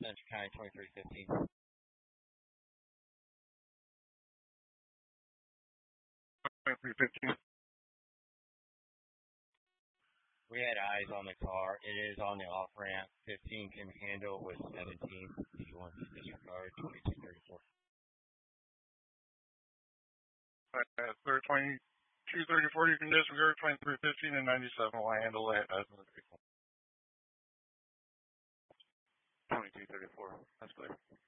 Central County 2315. 2315. We had eyes on the car. It is on the off ramp. 15 can handle with 17. If you want to disregard 2234. 2234, you can disregard 2315 and 97 will handle that as an vehicle. 2234, that's clear.